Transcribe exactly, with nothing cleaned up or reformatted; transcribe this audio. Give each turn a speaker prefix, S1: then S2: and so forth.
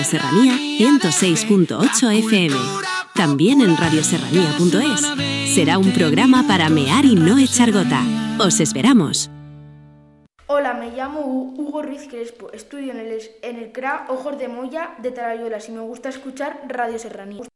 S1: Serranía ciento seis punto ocho F M. También en radioserranía punto es. Será un programa para mear y no echar gota. Os esperamos.
S2: Hola, me llamo Hugo Ruiz Crespo. Estudio en el, en el C R A Ojos de Moya de Talayuelas y me gusta escuchar Radio Serranía.